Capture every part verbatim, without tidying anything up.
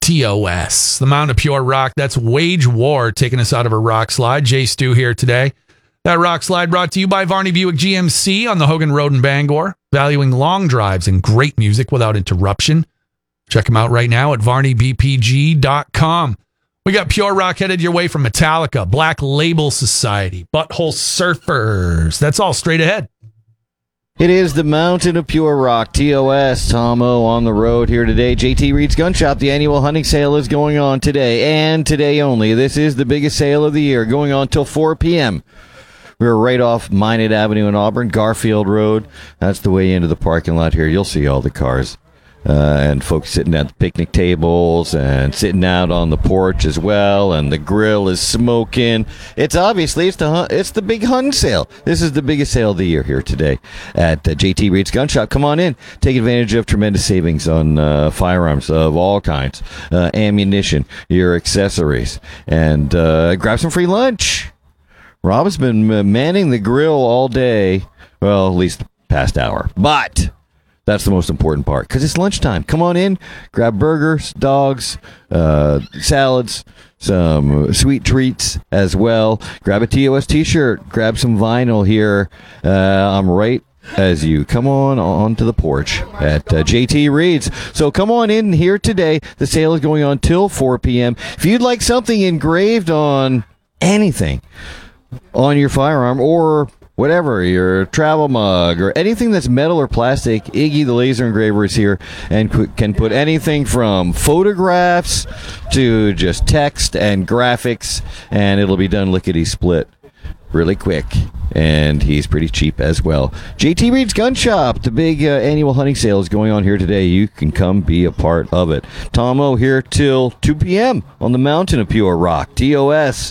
T O S, the Mountain of Pure Rock. That's Wage War taking us out of a rock slide. Jay Stu here today. That rock slide brought to you by Varney Buick G M C on the Hogan Road in Bangor, valuing long drives and great music without interruption. Check them out right now at varney b p g dot com. We got Pure Rock headed your way from Metallica, Black Label Society, Butthole Surfers. That's all straight ahead. It is the Mountain of Pure Rock, T O S, Tomo on the road here today. J T Reed's Gun Shop, the annual hunting sale is going on today, and today only. This is the biggest sale of the year, going on till four p.m. We're right off Minot Avenue in Auburn, Garfield Road. That's the way into the parking lot here. You'll see all the cars. Uh, and folks sitting at the picnic tables and sitting out on the porch as well, and the grill is smoking. It's obviously it's the hun- it's the big hunting sale. This is the biggest sale of the year here today at uh, J T Reed's Gun Shop. Come on in, take advantage of tremendous savings on uh, firearms of all kinds, uh, ammunition, your accessories, and uh, grab some free lunch. Rob has been manning the grill all day, well, at least the past hour, but that's the most important part, because it's lunchtime. Come on in, grab burgers, dogs, uh, salads, some sweet treats as well. Grab a T O S t-shirt, grab some vinyl here. Uh, I'm right as you come on onto the porch at uh, J T Reed's. So come on in here today. The sale is going on till four p.m. If you'd like something engraved on anything on your firearm, or whatever, your travel mug, or anything that's metal or plastic, Iggy the laser engraver is here and qu- can put anything from photographs to just text and graphics, and it'll be done lickety-split really quick. And he's pretty cheap as well. J T Reed's Gun Shop, the big uh, annual hunting sale is going on here today. You can come be a part of it. Tomo here till two p.m. on the Mountain of Pure Rock, T O S.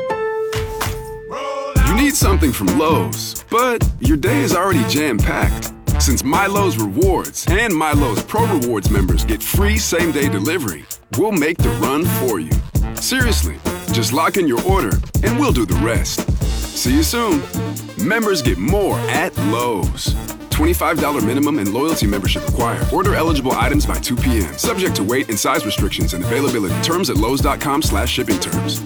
You need something from Lowe's, but your day is already jam-packed. Since MyLowe's Rewards and MyLowe's Pro Rewards members get free same-day delivery, we'll make the run for you. Seriously, just lock in your order and we'll do the rest. See you soon. Members get more at Lowe's. twenty-five dollars minimum and loyalty membership required. Order eligible items by two p.m. Subject to weight and size restrictions and availability. Terms at lowes.com slash shipping terms.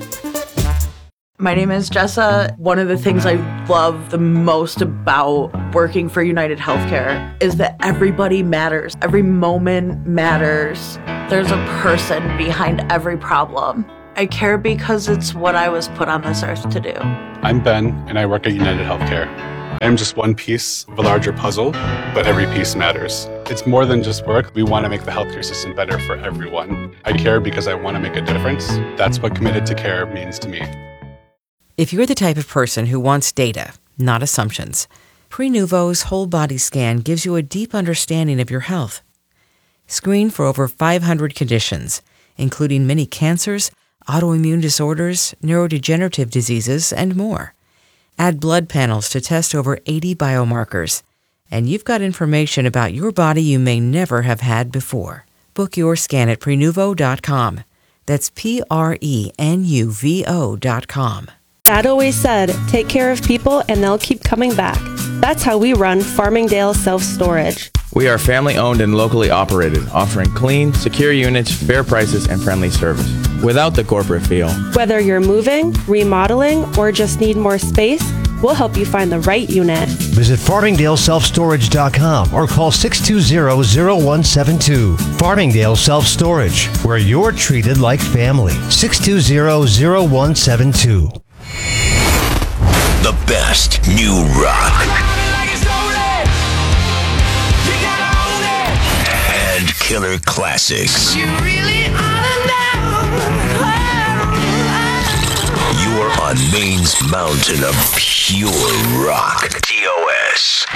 My name is Jessa. One of the things I love the most about working for United Healthcare is that everybody matters. Every moment matters. There's a person behind every problem. I care because it's what I was put on this earth to do. I'm Ben, and I work at United Healthcare. I'm just one piece of a larger puzzle, but every piece matters. It's more than just work. We want to make the healthcare system better for everyone. I care because I want to make a difference. That's what committed to care means to me. If you're the type of person who wants data, not assumptions, Prenuvo's whole body scan gives you a deep understanding of your health. Screen for over five hundred conditions, including many cancers, autoimmune disorders, neurodegenerative diseases, and more. Add blood panels to test over eighty biomarkers, and you've got information about your body you may never have had before. Book your scan at prenuvo dot com. That's P R E N U V O dot com. Dad always said, take care of people and they'll keep coming back. That's how we run Farmingdale Self-Storage. We are family-owned and locally operated, offering clean, secure units, fair prices, and friendly service, without the corporate feel. Whether you're moving, remodeling, or just need more space, we'll help you find the right unit. Visit farmingdale self storage dot com or call six two zero, zero one seven two. Farmingdale Self-Storage, where you're treated like family. six two zero, zero one seven two. The best new rock and killer classics. You really are now. You are on Maine's Mountain of Pure Rock. T O S.